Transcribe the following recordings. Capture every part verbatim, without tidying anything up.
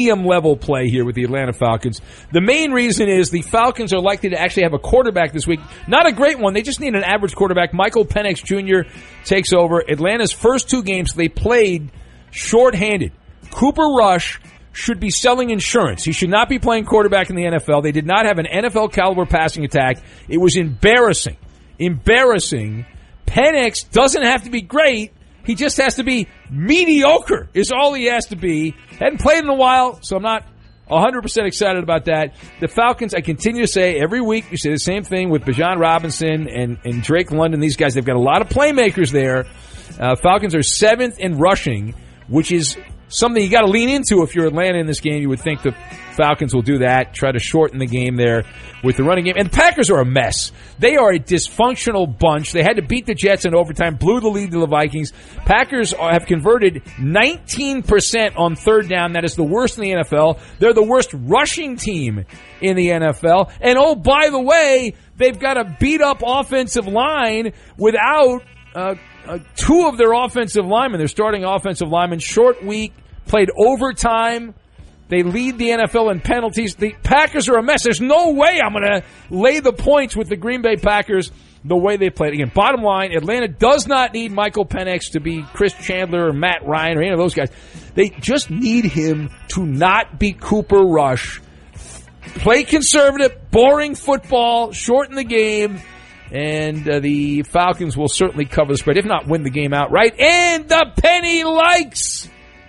level play here with the Atlanta Falcons. The main reason is the Falcons are likely to actually have a quarterback this week. Not a great one. They just need an average quarterback. Michael Penix Junior takes over. Atlanta's first two games, they played shorthanded. Cooper Rush should be selling insurance. He should not be playing quarterback in the N F L. They did not have an N F L caliber passing attack. It was embarrassing. Embarrassing. Penix doesn't have to be great. He just has to be mediocre is all he has to be. Hadn't played in a while, so I'm not one hundred percent excited about that. The Falcons, I continue to say every week, you say the same thing with Bijan Robinson and, and Drake London. These guys, they've got a lot of playmakers there. Uh, Falcons are seventh in rushing, which is something you got to lean into if you're Atlanta in this game. You would think the Falcons will do that, try to shorten the game there with the running game. And the Packers are a mess. They are a dysfunctional bunch. They had to beat the Jets in overtime, blew the lead to the Vikings. Packers are, have converted nineteen percent on third down. That is the worst in the N F L. They're the worst rushing team in the N F L. And, oh, by the way, they've got a beat-up offensive line without uh, uh, two of their offensive linemen. Their starting offensive linemen, short week, played overtime. They lead the N F L in penalties. The Packers are a mess. There's no way I'm going to lay the points with the Green Bay Packers the way they played. Again, bottom line, Atlanta does not need Michael Penix to be Chris Chandler or Matt Ryan or any of those guys. They just need him to not be Cooper Rush. Play conservative, boring football, shorten the game, and uh, the Falcons will certainly cover the spread, if not win the game outright. And the penny likes...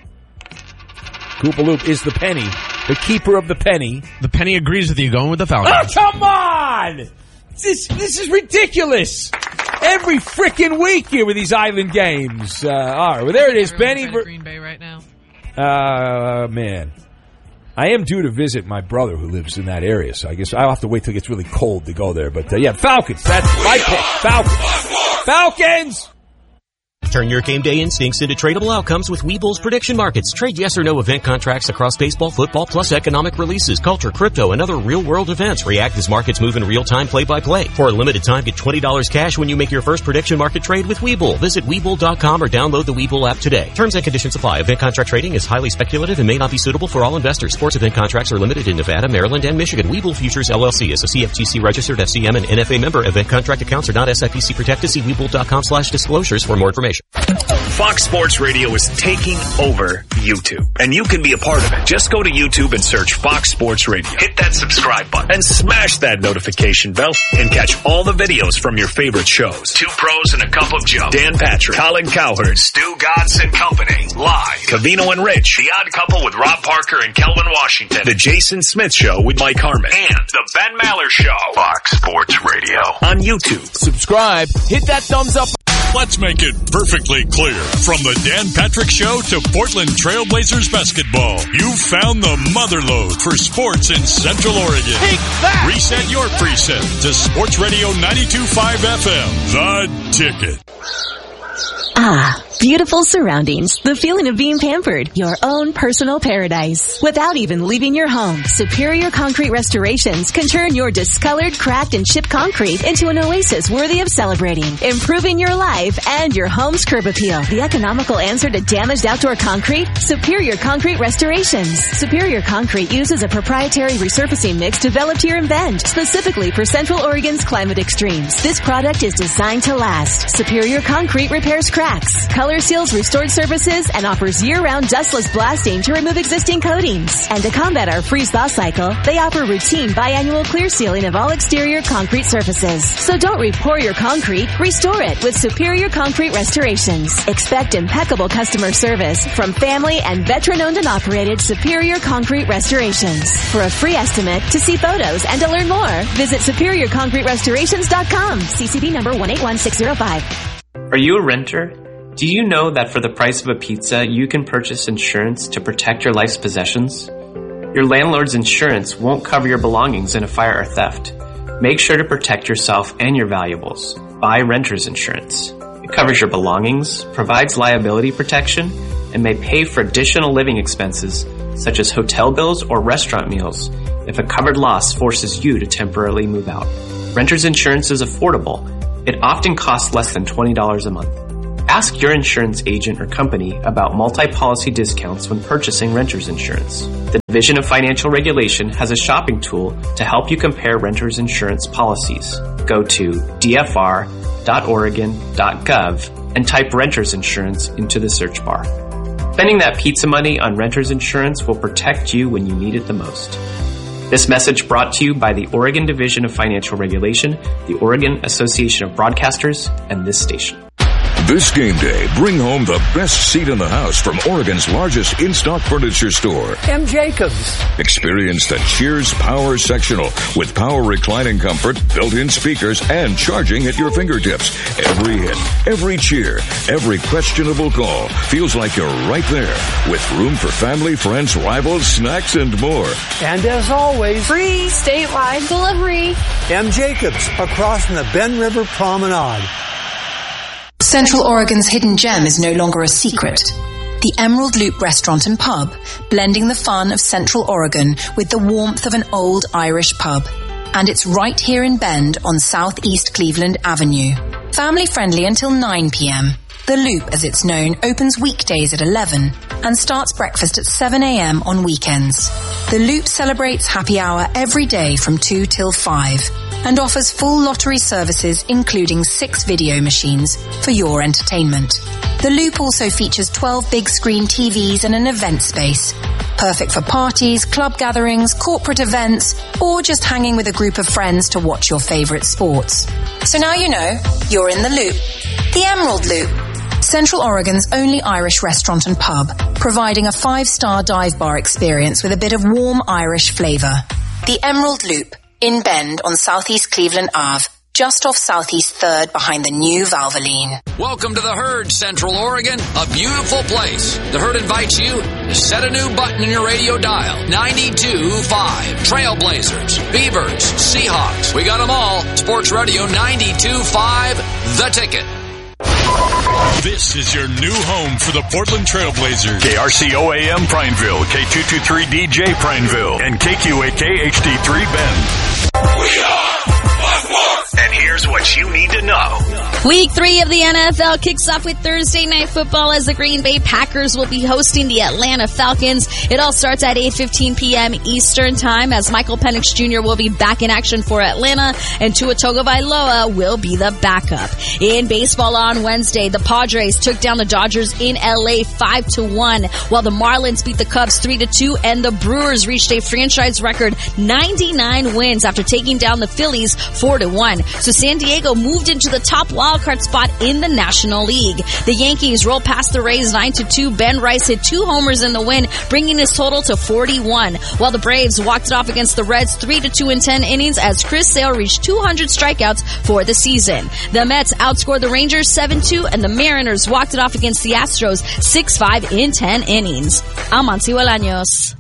Koopaloop is the penny, the keeper of the penny. The penny agrees with you going with the Falcons. Oh, come on! This, this is ridiculous. Every freaking week here with these island games. Uh, all right, well, there it is. Penny. Ver- Green Bay right now. Uh, man. I am due to visit my brother who lives in that area, so I guess I'll have to wait till it gets really cold to go there. But, uh, yeah, Falcons. That's my pick. Falcons. Falcons! Turn your game day instincts into tradable outcomes with Webull's prediction markets. Trade yes or no event contracts across baseball, football, plus economic releases, culture, crypto, and other real-world events. React as markets move in real time, play-by-play. For a limited time, get twenty dollars cash when you make your first prediction market trade with Webull. Visit Webull dot com or download the Webull app today. Terms and conditions apply. Event contract trading is highly speculative and may not be suitable for all investors. Sports event contracts are limited in Nevada, Maryland, and Michigan. Webull Futures, L L C is a C F T C-registered F C M and N F A member. Event contract accounts are not S I P C protected. See Webull dot com slash disclosures for more information. Fox Sports Radio is taking over YouTube, and you can be a part of it. Just go to YouTube and search Fox Sports Radio. Hit that subscribe button and smash that notification bell and catch all the videos from your favorite shows. Two Pros and a Cup of Joe. Dan Patrick, Colin Cowherd, Stu Godson Company, live. Covino and Rich, The Odd Couple with Rob Parker and Kelvin Washington. The Jason Smith Show with Mike Harmon. And The Ben Maller Show. Fox Sports Radio on YouTube. Subscribe. Hit that thumbs up. Let's make it perfectly clear. From the Dan Patrick Show to Portland Trailblazers basketball, you found the motherlode for sports in Central Oregon. Take that! Reset your preset to Sports Radio ninety-two point five F M. The Ticket. Ah, beautiful surroundings. The feeling of being pampered. Your own personal paradise. Without even leaving your home, Superior Concrete Restorations can turn your discolored, cracked, and chipped concrete into an oasis worthy of celebrating, improving your life and your home's curb appeal. The economical answer to damaged outdoor concrete? Superior Concrete Restorations. Superior Concrete uses a proprietary resurfacing mix developed here in Bend, specifically for Central Oregon's climate extremes. This product is designed to last. Superior Concrete repairs cracks, color seals restored surfaces, and offers year-round dustless blasting to remove existing coatings. And to combat our freeze-thaw cycle, they offer routine biannual clear sealing of all exterior concrete surfaces. So don't re-pour your concrete, restore it with Superior Concrete Restorations. Expect impeccable customer service from family and veteran-owned and operated Superior Concrete Restorations. For a free estimate, to see photos, and to learn more, visit superior concrete restorations dot com. C C B number one eight one six zero five. Are you a renter? Do you know that for the price of a pizza, you can purchase insurance to protect your life's possessions? Your landlord's insurance won't cover your belongings in a fire or theft. Make sure to protect yourself and your valuables. Buy renter's insurance. It covers your belongings, provides liability protection, and may pay for additional living expenses, such as hotel bills or restaurant meals, if a covered loss forces you to temporarily move out. Renter's insurance is affordable. It often costs less than twenty dollars a month. Ask your insurance agent or company about multi-policy discounts when purchasing renter's insurance. The Division of Financial Regulation has a shopping tool to help you compare renter's insurance policies. Go to d f r dot oregon dot gov and type renter's insurance into the search bar. Spending that pizza money on renter's insurance will protect you when you need it the most. This message brought to you by the Oregon Division of Financial Regulation, the Oregon Association of Broadcasters, and this station. This game day, bring home the best seat in the house from Oregon's largest in-stock furniture store, M. Jacobs. Experience the Cheers Power Sectional with power reclining comfort, built-in speakers, and charging at your fingertips. Every hit, every cheer, every questionable call feels like you're right there with room for family, friends, rivals, snacks, and more. And as always, free statewide delivery. M. Jacobs, across from the Ben River Promenade. Central Oregon's hidden gem is no longer a secret. The Emerald Loop Restaurant and Pub, blending the fun of Central Oregon with the warmth of an old Irish pub. And it's right here in Bend on Southeast Cleveland Avenue. Family friendly until nine p.m. The Loop, as it's known, opens weekdays at eleven and starts breakfast at seven a.m. on weekends. The Loop celebrates happy hour every day from two till five and offers full lottery services including six video machines for your entertainment. The Loop also features twelve big screen T Vs and an event space. Perfect for parties, club gatherings, corporate events, or just hanging with a group of friends to watch your favorite sports. So now you know, you're in the Loop. The Emerald Loop. Central Oregon's only Irish restaurant and pub, providing a five-star dive bar experience with a bit of warm Irish flavour. The Emerald Loop, in Bend on Southeast Cleveland Ave, just off Southeast third behind the new Valvoline. Welcome to the Herd, Central Oregon, a beautiful place. The Herd invites you to set a new button in your radio dial. ninety-two point five. Trailblazers, Beavers, Seahawks. We got them all. Sports Radio ninety-two point five, The Ticket. This is your new home for the Portland Trailblazers. K R C O A M Prineville, K two twenty-three D J Prineville, and K Q A K H D three Bend. We are Fox Sports. And here's what you need to know. Week three of the N F L kicks off with Thursday Night Football as the Green Bay Packers will be hosting the Atlanta Falcons. It all starts at eight fifteen p.m. Eastern Time as Michael Penix Junior will be back in action for Atlanta and Tua Tagovailoa will be the backup. In baseball on Wednesday, the Padres took down the Dodgers in L A five to one, while the Marlins beat the Cubs three to two, and the Brewers reached a franchise record ninety-nine wins after taking down the Phillies four to one. So San Diego moved into the top wildcard spot in the National League. The Yankees rolled past the Rays nine to two. Ben Rice hit two homers in the win, bringing his total to forty-one, while the Braves walked it off against the Reds three to two in ten innings as Chris Sale reached two hundred strikeouts for the season. The Mets outscored the Rangers seven two, and the Mariners walked it off against the Astros six five in ten innings. I'm Amancio Bolaños.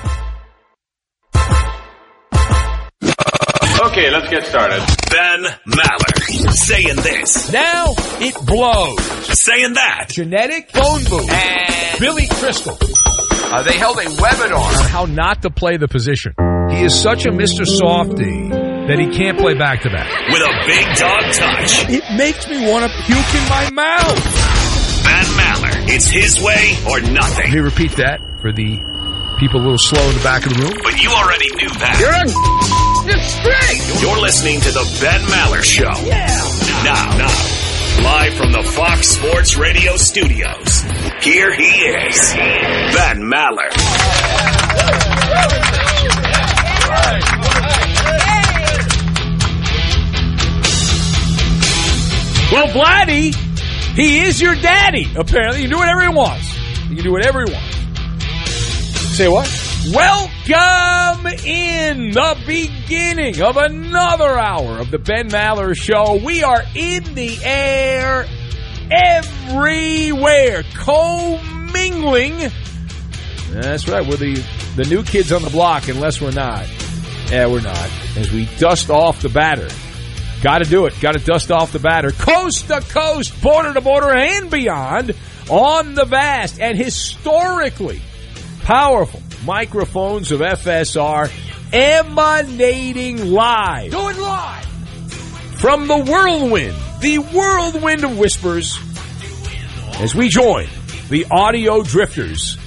Okay, let's get started. Ben Maller saying this. Now it blows. Saying that. Genetic phone booth. And Billy Crystal. Uh, they held a webinar on how not to play the position. He is such a Mister Softy that he can't play back-to-back. With a big dog touch. It makes me want to puke in my mouth. Ben Maller. It's his way or nothing. Let me repeat that for the people a little slow in the back of the room. But you already knew that. You're a You're straight. You're listening to the Ben Maller Show. Yeah. Now, now, live from the Fox Sports Radio studios, here he is, Ben Maller. Well, Vladdy, he is your daddy, apparently. You can do whatever he wants. You can do whatever he wants. Say what? Welcome in the beginning of another hour of the Ben Maller Show. We are in the air everywhere, commingling. That's right, we're the, the new kids on the block, unless we're not. Yeah, we're not. As we dust off the batter. Got to do it. Got to dust off the batter. Coast to coast, border to border, and beyond on the vast and historically powerful microphones of F S R, emanating live. Do it live. From the whirlwind, the whirlwind of whispers, as we join the audio drifters,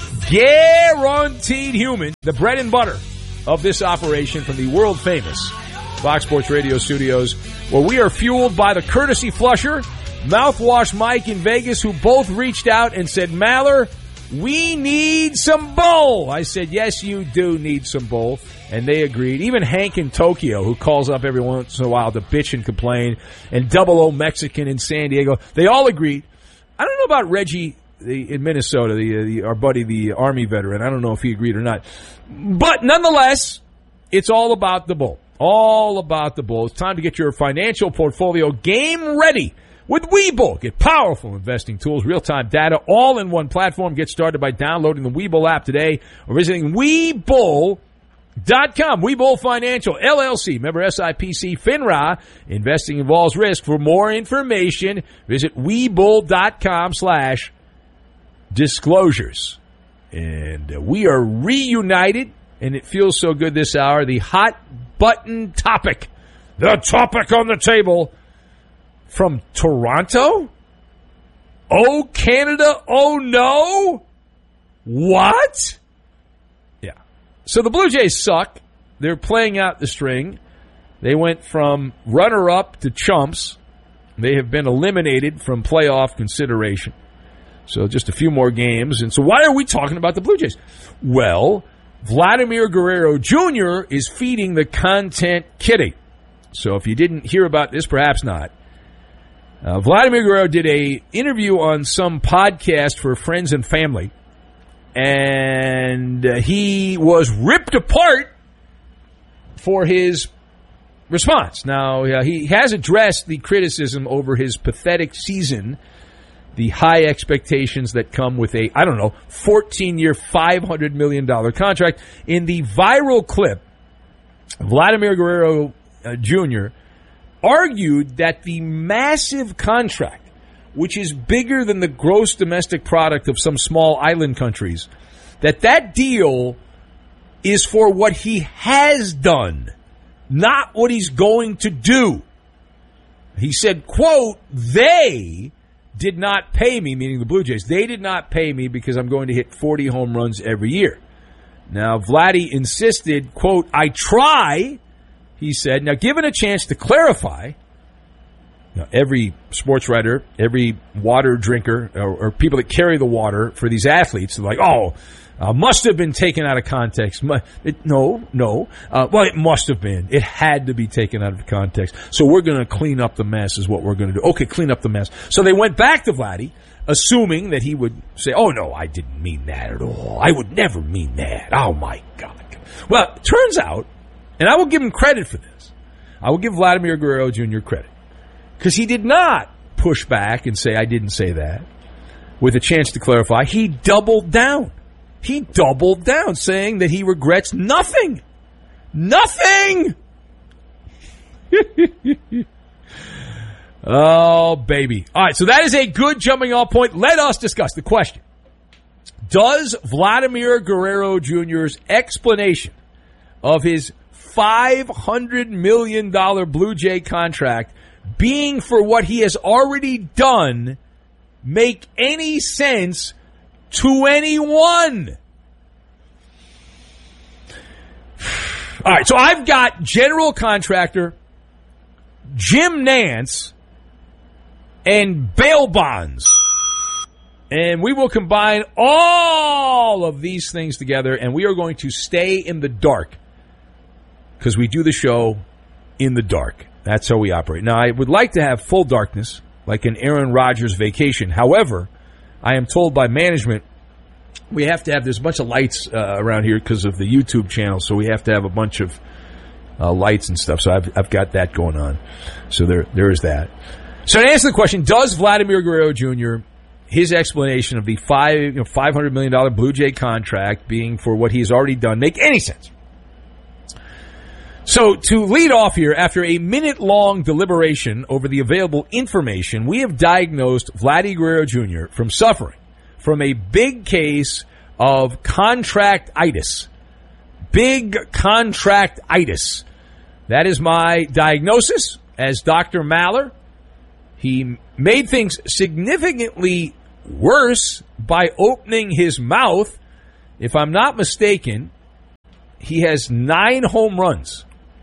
guaranteed human, the bread and butter of this operation from the world-famous Fox Sports Radio studios, where we are fueled by the courtesy flusher, Mouthwash Mike in Vegas, who both reached out and said, Maller, we need some bull. I said, yes, you do need some bull. And they agreed. Even Hank in Tokyo, who calls up every once in a while to bitch and complain, and Double O Mexican in San Diego, they all agreed. I don't know about Reggie the, in Minnesota, the, the, our buddy, the Army veteran. I don't know if he agreed or not. But nonetheless, it's all about the bull. All about the bull. It's time to get your financial portfolio game ready with Webull. Get powerful investing tools, real-time data, all in one platform. Get started by downloading the Webull app today or visiting Webull dot com. Webull Financial, L L C, member S I P C, FINRA. Investing involves risk. For more information, visit Webull dot com slash disclosures. And uh, we are reunited, and it feels so good this hour. The hot button topic, the topic on the table, from Toronto? Oh, Canada, oh no? What? Yeah. So the Blue Jays suck. They're playing out the string. They went from runner-up to chumps. They have been eliminated from playoff consideration. So just a few more games. And so why are we talking about the Blue Jays? Well, Vladimir Guerrero Junior is feeding the content kitty. So if you didn't hear about this, perhaps not. Uh, Vladimir Guerrero did a interview on some podcast for friends and family, and uh, he was ripped apart for his response. Now, uh, he has addressed the criticism over his pathetic season, the high expectations that come with a, I don't know, fourteen-year, five hundred million dollars contract. In the viral clip, Vladimir Guerrero uh, Junior argued that the massive contract, which is bigger than the gross domestic product of some small island countries, that that deal is for what he has done, not what he's going to do. He said, quote, they did not pay me, meaning the Blue Jays, they did not pay me because I'm going to hit forty home runs every year. Now, Vladdy insisted, quote, I try, he said. Now, given a chance to clarify, you know, every sports writer, every water drinker, or, or people that carry the water for these athletes, are like, oh, uh, must have been taken out of context. It, no, no. Uh, well, it must have been. It had to be taken out of context. So we're going to clean up the mess is what we're going to do. Okay, clean up the mess. So they went back to Vladdy, assuming that he would say, oh, no, I didn't mean that at all. I would never mean that. Oh, my God. Well, it turns out, and I will give him credit for this. I will give Vladimir Guerrero Junior credit. Because he did not push back and say, I didn't say that. With a chance to clarify, he doubled down. He doubled down, saying that he regrets nothing. Nothing! Oh, baby. All right, so that is a good jumping off point. Let us discuss the question. Does Vladimir Guerrero Junior's explanation of his five hundred million dollars Blue Jay contract being for what he has already done make any sense to anyone? All right, so I've got general contractor Jim Nance and bail bonds. And we will combine all of these things together, and we are going to stay in the dark because we do the show in the dark. That's how we operate. Now, I would like to have full darkness, like an Aaron Rodgers vacation. However, I am told by management we have to have, there's a bunch of lights uh, around here because of the YouTube channel, so we have to have a bunch of uh, lights and stuff. So I've, I've got that going on. So there, there is that. So to answer the question, does Vladimir Guerrero Junior, his explanation of the five, you know, five hundred million dollars Blue Jay contract being for what he's already done make any sense? So to lead off here, after a minute-long deliberation over the available information, we have diagnosed Vladdy Guerrero Junior from suffering from a big case of contract-itis. Big contract-itis. That is my diagnosis as Doctor Maller. He made things significantly worse by opening his mouth. If I'm not mistaken, he has nine home runs.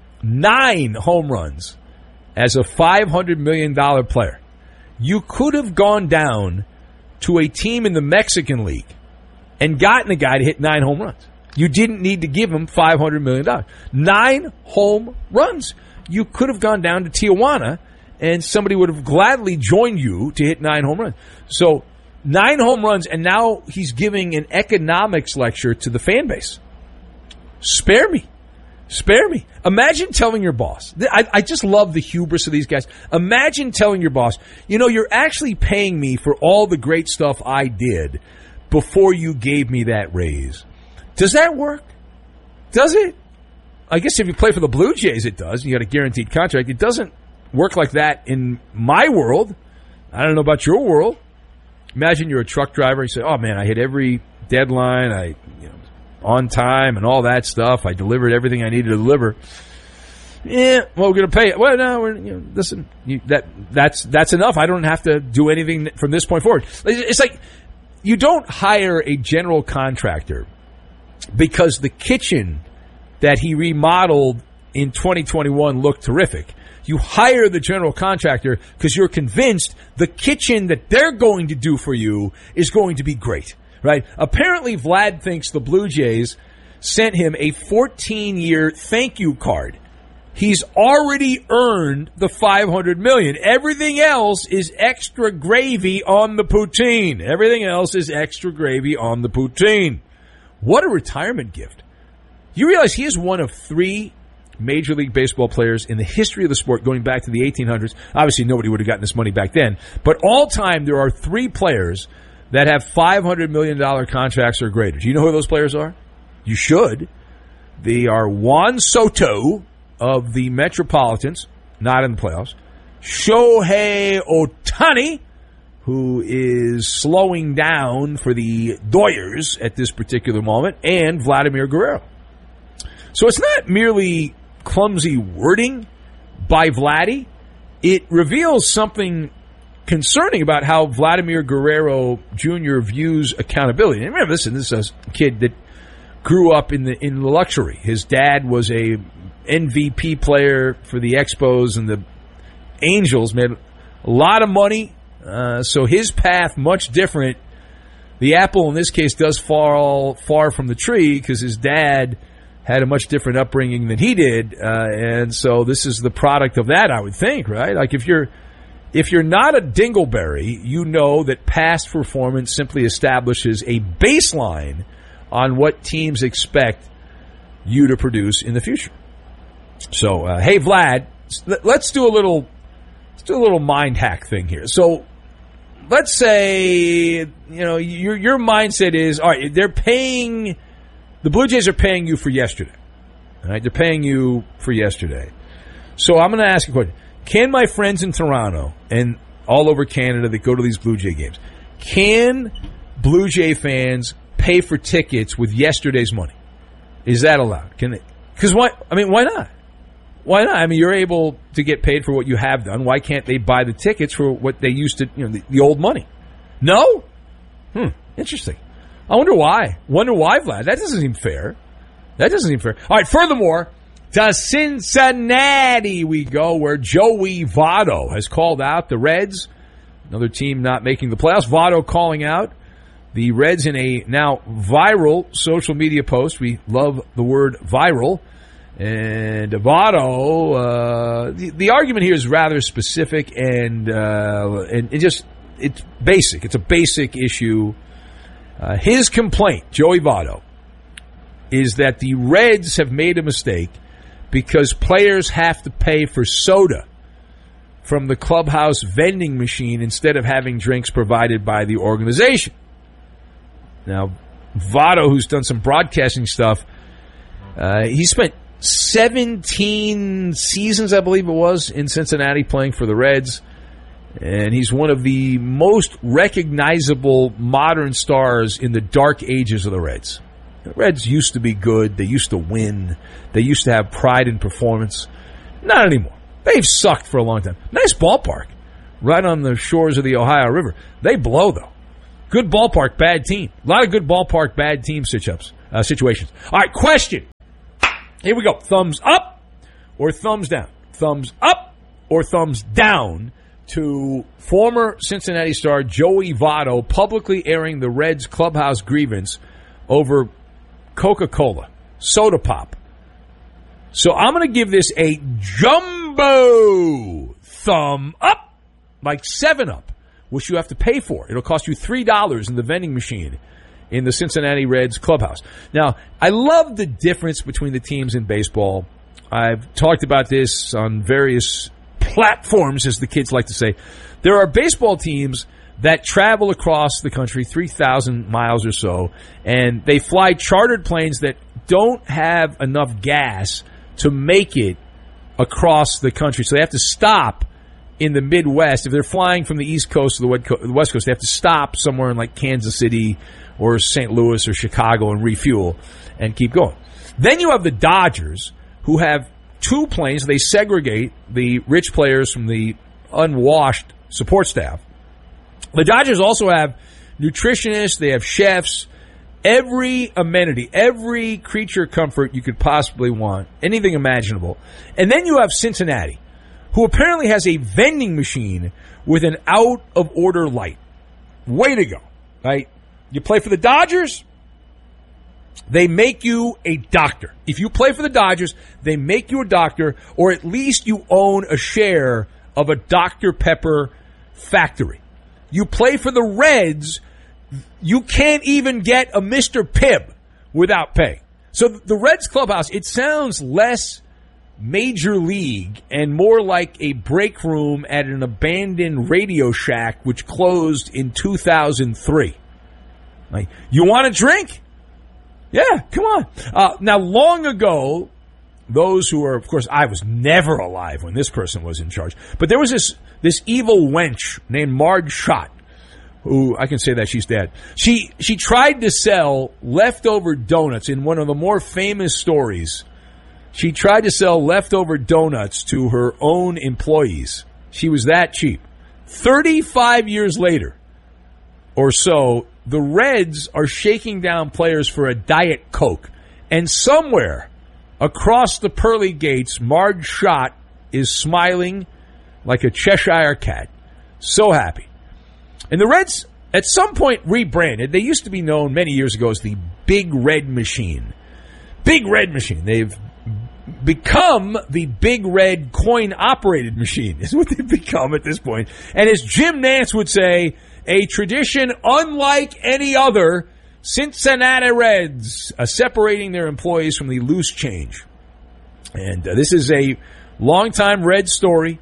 Nine home runs as a five hundred million dollars player. You could have gone down to a team in the Mexican League and gotten a guy to hit nine home runs. You didn't need to give him five hundred million dollars. Nine home runs. You could have gone down to Tijuana and somebody would have gladly joined you to hit nine home runs. So nine home runs, and now he's giving an economics lecture to the fan base. Spare me. Spare me. Imagine telling your boss. I, I just love the hubris of these guys. Imagine telling your boss, you know, you're actually paying me for all the great stuff I did before you gave me that raise. Does that work? Does it? I guess if you play for the Blue Jays, it does. You got a guaranteed contract. It doesn't work like that in my world. I don't know about your world. Imagine you're a truck driver. You say, oh, man, I hit every deadline. I, you know, on time and all that stuff. I delivered everything I needed to deliver. Yeah, well, we're going to pay it. Well, no, we're, you know, listen, you, that that's that's enough. I don't have to do anything from this point forward. It's like you don't hire a general contractor because the kitchen that he remodeled in twenty twenty-one looked terrific. You hire the general contractor because you're convinced the kitchen that they're going to do for you is going to be great. Right? Apparently, Vlad thinks the Blue Jays sent him a fourteen-year thank you card. He's already earned the five hundred million dollars. Everything else is extra gravy on the poutine. Everything else is extra gravy on the poutine. What a retirement gift. You realize he is one of three Major League Baseball players in the history of the sport going back to the eighteen hundreds. Obviously, nobody would have gotten this money back then. But all time, there are three players that have five hundred million dollars contracts or greater. Do you know who those players are? You should. They are Juan Soto of the Metropolitans, not in the playoffs. Shohei Ohtani, who is slowing down for the Doyers at this particular moment, and Vladimir Guerrero. So it's not merely clumsy wording by Vladdy. It reveals something concerning about how Vladimir Guerrero Junior views accountability. And remember, listen, this is a kid that grew up in the in luxury. His dad was a M V P player for the Expos and the Angels, made a lot of money. Uh, so his path much different. The apple in this case does fall far from the tree because his dad had a much different upbringing than he did, uh, and so this is the product of that, I would think, right? Like if you're if you're not a dingleberry, you know that past performance simply establishes a baseline on what teams expect you to produce in the future. So, uh, hey, Vlad, let's do a little let's do a little mind hack thing here. So, let's say you know your your mindset is all right. They're paying. The Blue Jays are paying you for yesterday. All right? They're paying you for yesterday. So I'm going to ask you a question. Can my friends in Toronto and all over Canada that go to these Blue Jay games, can Blue Jay fans pay for tickets with yesterday's money? Is that allowed? Can they? Because why? I mean, why not? Why not? I mean, you're able to get paid for what you have done. Why can't they buy the tickets for what they used to, you know, the, the old money? No? Hmm. Interesting. I wonder why. Wonder why, Vlad. That doesn't seem fair. That doesn't seem fair. All right, furthermore, to Cincinnati we go, where Joey Votto has called out the Reds, another team not making the playoffs. Votto calling out the Reds in a now viral social media post. We love the word viral. And Votto, uh, the, the argument here is rather specific and, uh, and it just, it's basic. It's a basic issue. Uh, his complaint, Joey Votto, is that the Reds have made a mistake because players have to pay for soda from the clubhouse vending machine instead of having drinks provided by the organization. Now, Votto, who's done some broadcasting stuff, uh, he spent seventeen seasons, I believe it was, in Cincinnati playing for the Reds. And he's one of the most recognizable modern stars in the dark ages of the Reds. The Reds used to be good. They used to win. They used to have pride in performance. Not anymore. They've sucked for a long time. Nice ballpark. right on the shores of the Ohio River. They blow, though. Good ballpark, bad team. A lot of good ballpark, bad team sit-ups, uh, situations. All right, question. Here we go. Thumbs up or thumbs down? Thumbs up or thumbs down to former Cincinnati star Joey Votto publicly airing the Reds clubhouse grievance over Coca-Cola, soda pop. So I'm going to give this a jumbo thumb up, like seven up, which you have to pay for. It'll cost you three dollars in the vending machine in the Cincinnati Reds clubhouse. Now, I love the difference between the teams in baseball. I've talked about this on various platforms, as the kids like to say. There are baseball teams that travel across the country, three thousand miles or so, and they fly chartered planes that don't have enough gas to make it across the country. So they have to stop in the Midwest. If they're flying from the East Coast to the West Coast, they have to stop somewhere in like Kansas City or Saint Louis or Chicago and refuel and keep going. Then you have the Dodgers, who have two planes. They segregate the rich players from the unwashed support staff. The Dodgers also have nutritionists. They have chefs. Every amenity, every creature comfort you could possibly want, anything imaginable. And then you have Cincinnati, who apparently has a vending machine with an out-of-order light. Way to go, right? You play for the Dodgers, they make you a doctor. If you play for the Dodgers, they make you a doctor, or at least you own a share of a Doctor Pepper factory. You play for the Reds, you can't even get a Mister Pibb without pay. So the Reds clubhouse, it sounds less major league and more like a break room at an abandoned Radio Shack which closed in two thousand three. Like, you want a drink? Yeah, come on. Uh, now, long ago, those who are, of course, I was never alive when this person was in charge, but there was this this evil wench named Marge Schott, who, I can say that she's dead. She she tried to sell leftover donuts in one of the more famous stories. She tried to sell leftover donuts to her own employees. She was that cheap. thirty-five years later or so, the Reds are shaking down players for a Diet Coke. And somewhere across the pearly gates, Marge Schott is smiling like a Cheshire cat. So happy. And the Reds, at some point, rebranded. They used to be known many years ago as the Big Red Machine. Big Red Machine. They've become the Big Red coin-operated machine, is what they've become at this point. And as Jim Nantz would say, a tradition unlike any other, Cincinnati Reds uh, separating their employees from the loose change. And uh, this is a longtime Red story.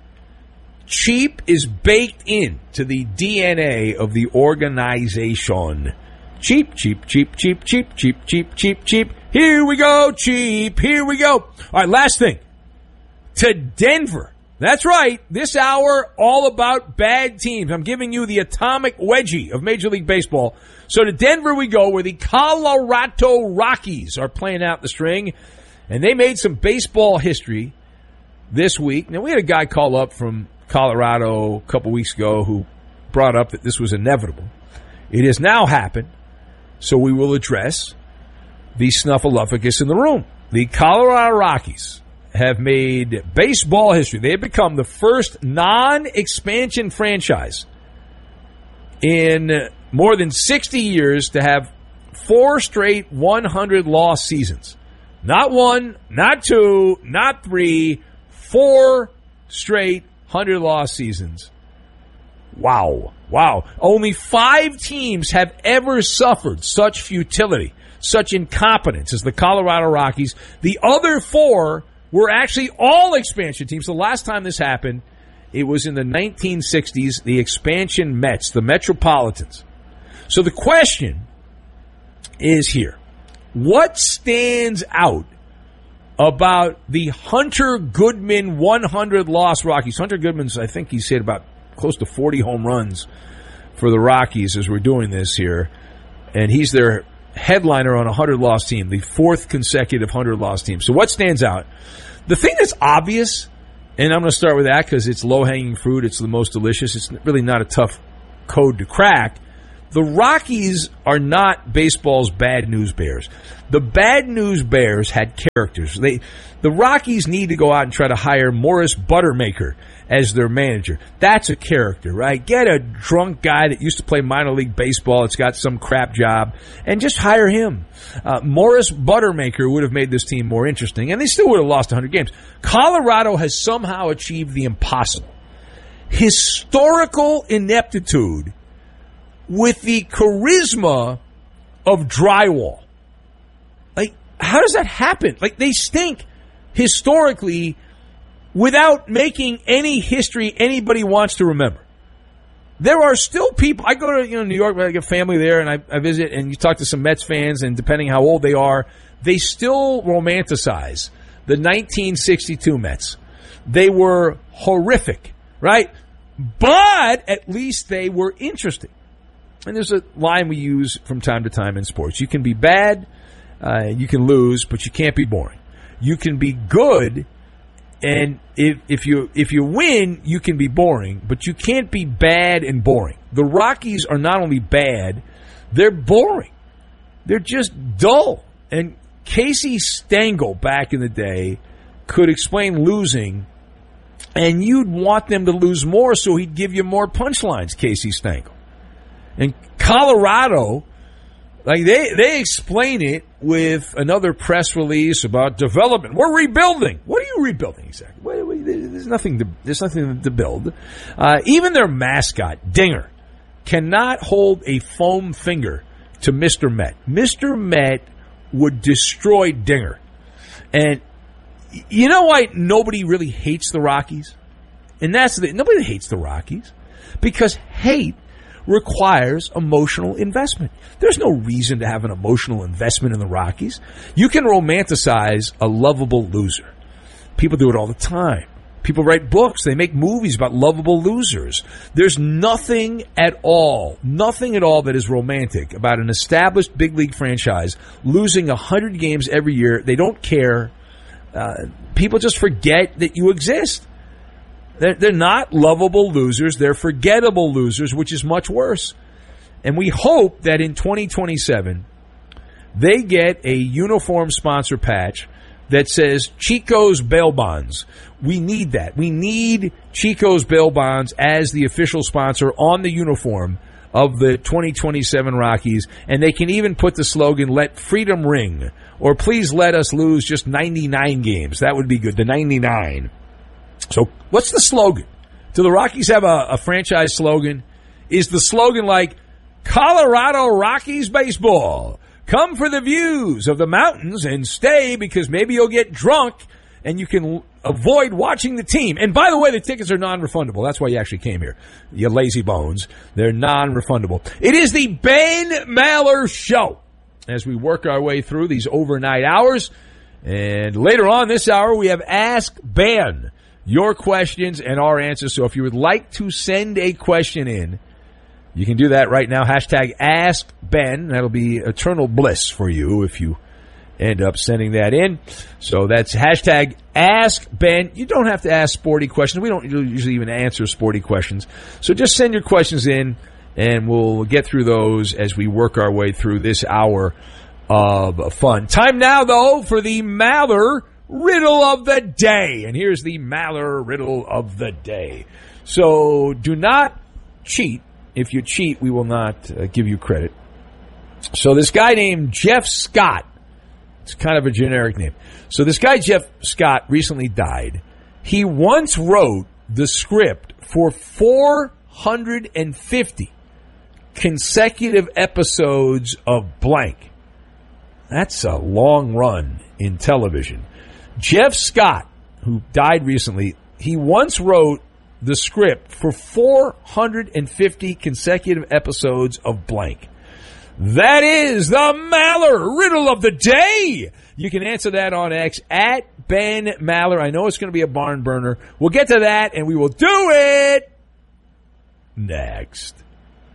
Cheap is baked in to the D N A of the organization. Cheap, cheap, cheap, cheap, cheap, cheap, cheap, cheap, cheap. Here we go, cheap. Here we go. All right, last thing. To Denver. That's right. This hour, all about bad teams. I'm giving you the atomic wedgie of Major League Baseball. So to Denver we go, where the Colorado Rockies are playing out the string. And they made some baseball history this week. Now, we had a guy call up from Colorado a couple weeks ago who brought up that this was inevitable. It has now happened, so we will address the snuffleupagus in the room. The Colorado Rockies have made baseball history. They have become the first non-expansion franchise in more than sixty years to have four straight one hundred loss seasons. Not one, not two, not three, four straight one hundred loss seasons. Wow. Wow. Only five teams have ever suffered such futility, such incompetence as the Colorado Rockies. The other four were actually all expansion teams. The last time this happened, it was in the nineteen sixties, the expansion Mets, the Metropolitans. So the question is here. What stands out about the Hunter Goodman one hundred loss Rockies? Hunter Goodman's, I think he's hit about close to forty home runs for the Rockies as we're doing this here. And he's their headliner on a one hundred loss team, the fourth consecutive one hundred loss team. So what stands out? The thing that's obvious And I'm going to start with that because it's low-hanging fruit. It's the most delicious. It's really not a tough code to crack. The Rockies are not baseball's bad news bears. The bad news bears had characters. They, the Rockies need to go out and try to hire Morris Buttermaker as their manager. That's a character, right? Get a drunk guy that used to play minor league baseball that's got some crap job and just hire him. Uh, Morris Buttermaker would have made this team more interesting, and they still would have lost one hundred games. Colorado has somehow achieved the impossible. Historical ineptitude with the charisma of drywall. Like, how does that happen? Like, they stink historically without making any history anybody wants to remember. There are still people. I go to you know New York, I get family there, and I, I visit, and you talk to some Mets fans, and depending how old they are, they still romanticize the nineteen sixty-two Mets. They were horrific, right? But at least they were interesting. And there's a line we use from time to time in sports. You can be bad, uh, you can lose, but you can't be boring. You can be good, and if, if you if you win, you can be boring, but you can't be bad and boring. The Rockies are not only bad, they're boring. They're just dull. And Casey Stengel back in the day could explain losing, and you'd want them to lose more so he'd give you more punchlines, Casey Stengel. And Colorado, like they, they explain it with another press release about development. We're rebuilding. What are you rebuilding exactly? Wait, wait, there's nothing to there's nothing to build. Uh, even their mascot, Dinger, cannot hold a foam finger to Mister Met. Mister Met would destroy Dinger. And you know why nobody really hates the Rockies? And that's the nobody hates the Rockies because hate requires emotional investment. There's no reason to have an emotional investment in the Rockies. You can romanticize a lovable loser. People do it all the time. People write books. They make movies about lovable losers. There's nothing at all, nothing at all that is romantic about an established big league franchise losing one hundred games every year. They don't care. Uh, people just forget that you exist. They're, they're not lovable losers. They're forgettable losers, which is much worse. And we hope that in twenty twenty-seven, they get a uniform sponsor patch that says Chico's Bail Bonds. We need that. We need Chico's Bail Bonds as the official sponsor on the uniform of the twenty twenty-seven Rockies. And they can even put the slogan, "Let freedom ring," or "Please let us lose just ninety-nine games." That would be good, the ninety-nine. So what's the slogan? Do the Rockies have a, a franchise slogan? Is the slogan like, Colorado Rockies baseball? Come for the views of the mountains and stay because maybe you'll get drunk and you can avoid watching the team. And by the way, the tickets are non-refundable. That's why you actually came here. You lazy bones. They're non-refundable. It is the Ben Maller Show as we work our way through these overnight hours. And later on this hour, we have Ask Ben. Your questions and our answers. So if you would like to send a question in, you can do that right now. Hashtag Ask Ben. That'll be eternal bliss for you if you end up sending that in. So that's hashtag Ask Ben. You don't have to ask sporty questions. We don't usually even answer sporty questions. So just send your questions in, and we'll get through those as we work our way through this hour of fun. Time now, though, for the Maller Riddle of the Day. And here's the Maller Riddle of the Day. So do not cheat. If you cheat, we will not uh, give you credit. So this guy named Jeff Scott, it's kind of a generic name. So this guy, Jeff Scott, recently died. He once wrote the script for four hundred fifty consecutive episodes of blank. That's a long run in television. Jeff Scott, who died recently, he once wrote the script for four hundred fifty consecutive episodes of blank. That is the Maller Riddle of the Day. You can answer that on X at Ben Maller. I know it's going to be a barn burner. We'll get to that, and we will do it next.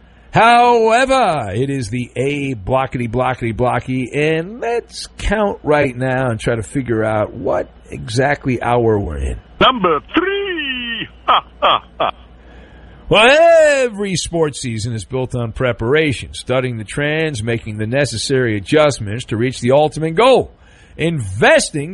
However, it is the A blockety blockety blocky, and let's count right now and try to figure out what exactly hour we're in. Number three. Well, every sports season is built on preparation, studying the trends, making the necessary adjustments to reach the ultimate goal. Investing